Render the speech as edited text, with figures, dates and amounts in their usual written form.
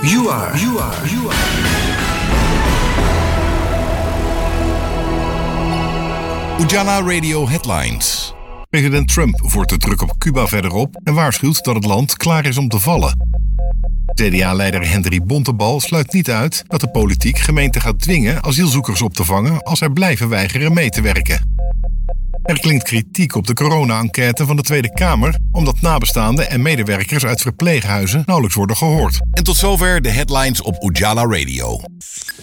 You are. Ujala Radio Headlines. President Trump voert de druk op Cuba verder op en waarschuwt dat het land klaar is om te vallen. CDA-leider Henry Bontebal sluit niet uit dat de politiek gemeenten gaat dwingen asielzoekers op te vangen als zij blijven weigeren mee te werken. Er klinkt kritiek op de corona-enquête van de Tweede Kamer, omdat nabestaanden en medewerkers uit verpleeghuizen nauwelijks worden gehoord. En tot zover de headlines op Ujala Radio.